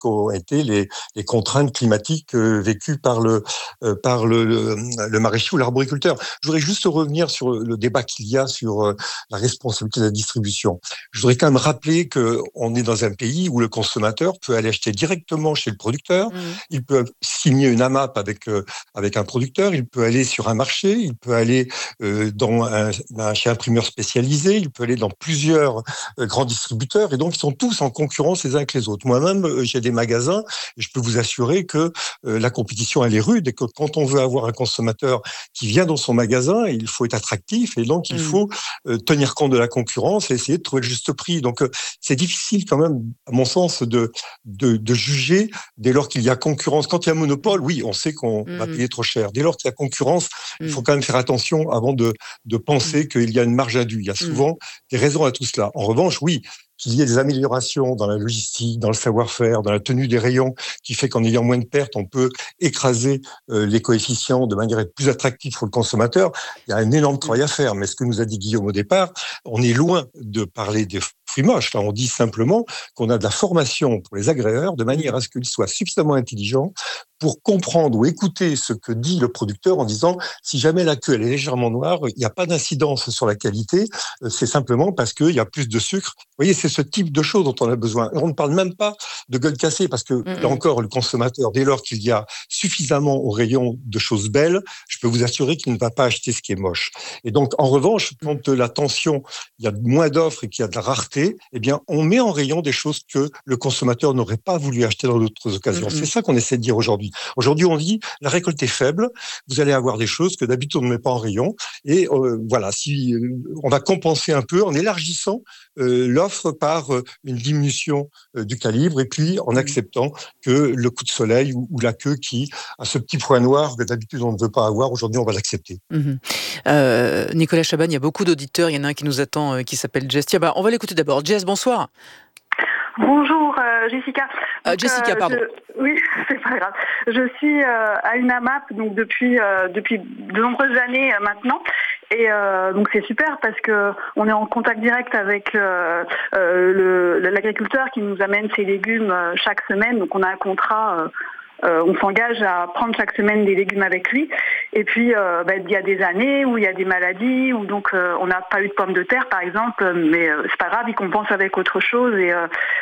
qu'ont été les contraintes climatiques vécues par le maraîcher ou l'arboriculteur. Je voudrais juste revenir sur le débat qu'il y a sur la responsabilité de la distribution. Je voudrais quand même rappeler qu'on est dans un pays où le consommateur peut aller acheter directement chez le producteur, il peut signer une AMAP avec un producteur, il peut aller sur un marché, il peut aller chez un imprimeur spécialisé, il peut aller dans plusieurs grands distributeurs, et donc ils sont tous en concurrence les uns avec les autres. Moi-même, j'ai des magasins, et je peux vous assurer que la compétition, elle est rude, et que quand on veut avoir un consommateur qui vient dans son magasin, il faut être attractif, et donc il faut tenir compte de la concurrence et essayer de trouver le juste prix. Donc c'est difficile quand même, à mon sens, de juger dès lors qu'il y a concurrence. Quand il y a monopole, oui, on sait qu'on va payer trop cher. Dès lors qu'il y a concurrence, il faut quand même faire attention avant de penser qu'il y a une marge indue. Il y a souvent des raisons à tout cela. En revanche, oui, qu'il y ait des améliorations dans la logistique, dans le savoir-faire, dans la tenue des rayons, qui fait qu'en ayant moins de pertes, on peut écraser les coefficients de manière à être plus attractif pour le consommateur. Il y a un énorme travail à faire. Mais ce que nous a dit Guillaume au départ, on est loin de parler des fruits moches. Là, on dit simplement qu'on a de la formation pour les agréeurs de manière à ce qu'ils soient suffisamment intelligents pour comprendre ou écouter ce que dit le producteur en disant si jamais la queue elle est légèrement noire, il n'y a pas d'incidence sur la qualité, c'est simplement parce qu'il y a plus de sucre. Vous voyez, c'est ce type de choses dont on a besoin. On ne parle même pas de gueule cassée parce que là encore, le consommateur, dès lors qu'il y a suffisamment au rayon de choses belles, je peux vous assurer qu'il ne va pas acheter ce qui est moche. Et donc, en revanche, quand la tension, il y a moins d'offres et qu'il y a de la rareté, eh bien, on met en rayon des choses que le consommateur n'aurait pas voulu acheter dans d'autres occasions. C'est ça qu'on essaie de dire aujourd'hui. Aujourd'hui, on dit la récolte est faible, vous allez avoir des choses que d'habitude on ne met pas en rayon, et voilà, si on va compenser un peu en élargissant l'offre par une diminution du calibre, et puis en acceptant que le coup de soleil ou la queue qui a ce petit point noir que d'habitude on ne veut pas avoir, aujourd'hui on va l'accepter. Nicolas Chabanne, il y a beaucoup d'auditeurs, il y en a un qui nous attend qui s'appelle Jess. Tiens, on va l'écouter d'abord. Jess, bonsoir. Bonjour Jessica. Jessica, pardon. Oui, c'est pas grave. Je suis à une AMAP donc depuis de nombreuses années maintenant. Et donc c'est super parce que on est en contact direct avec l'agriculteur qui nous amène ses légumes chaque semaine. Donc on a un contrat. On s'engage à prendre chaque semaine des légumes avec lui. Et puis, il y a des années où il y a des maladies, où donc on n'a pas eu de pommes de terre, par exemple, mais c'est pas grave, il compense avec autre chose. Et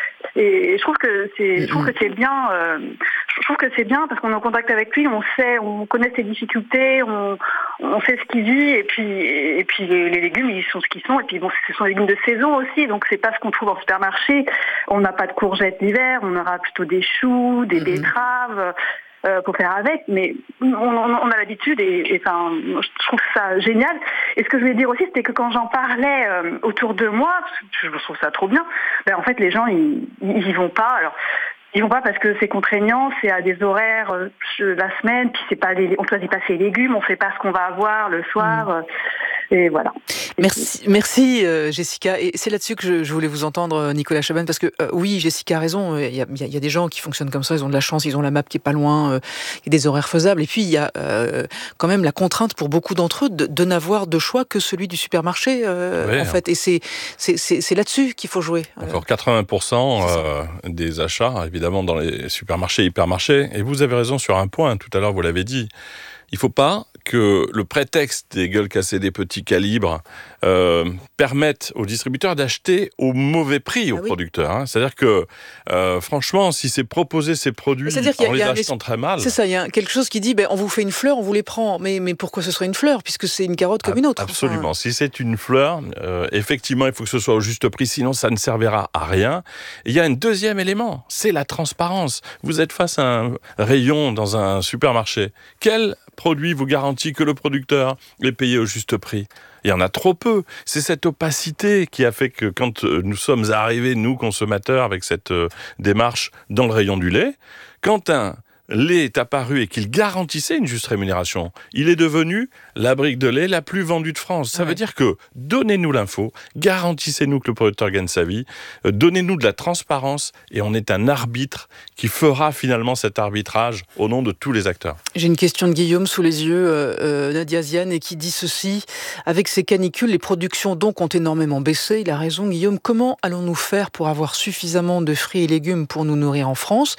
je trouve que c'est bien. Je trouve que c'est bien parce qu'on est en contact avec lui, on connaît ses difficultés, on sait ce qu'il vit, et puis les légumes, ils sont ce qu'ils sont. Et puis bon, ce sont des légumes de saison aussi, donc c'est pas ce qu'on trouve en supermarché. On n'a pas de courgettes l'hiver, on aura plutôt des choux, des betteraves. Pour faire avec, mais on a l'habitude et enfin, je trouve ça génial. Et ce que je voulais dire aussi, c'était que quand j'en parlais autour de moi, je trouve ça trop bien, en fait les gens ils y vont pas. Alors ils vont pas parce que c'est contraignant, c'est à des horaires la semaine, puis c'est pas on choisit pas ses légumes, on sait pas ce qu'on va avoir le soir. Et voilà. Merci Jessica. Et c'est là-dessus que je voulais vous entendre, Nicolas Chabanne, parce que oui, Jessica a raison. Il y a des gens qui fonctionnent comme ça, ils ont de la chance, ils ont la map qui est pas loin, il y a des horaires faisables. Et puis il y a quand même la contrainte pour beaucoup d'entre eux de n'avoir de choix que celui du supermarché, en fait. Et c'est là-dessus qu'il faut jouer. Encore 80% des achats, évidemment, dans les supermarchés, hypermarchés. Et vous avez raison sur un point. Tout à l'heure, vous l'avez dit. Il ne faut pas que le prétexte des gueules cassées, des petits calibres, permette aux distributeurs d'acheter au mauvais prix aux producteurs. Hein. C'est-à-dire que, franchement, si c'est proposer ces produits en les achetant très mal... C'est ça, il y a quelque chose qui dit, on vous fait une fleur, on vous les prend. Mais pourquoi ce serait une fleur, puisque c'est une carotte comme une autre? Absolument. Si c'est une fleur, effectivement, il faut que ce soit au juste prix, sinon ça ne servira à rien. Et il y a un deuxième élément, c'est la transparence. Vous êtes face à un rayon dans un supermarché. Quel produit vous garantit que le producteur est payé au juste prix? Il y en a trop peu. C'est cette opacité qui a fait que quand nous sommes arrivés, nous consommateurs, avec cette démarche dans le rayon du lait, quand un lait est apparu et qu'il garantissait une juste rémunération, il est devenu la brique de lait la plus vendue de France. Ça veut dire que donnez-nous l'info, garantissez-nous que le producteur gagne sa vie, donnez-nous de la transparence et on est un arbitre qui fera finalement cet arbitrage au nom de tous les acteurs. J'ai une question de Guillaume sous les yeux, Nadia Ziane, et qui dit ceci: avec ces canicules, les productions donc ont énormément baissé. Il a raison, Guillaume. Comment allons-nous faire pour avoir suffisamment de fruits et légumes pour nous nourrir en France ?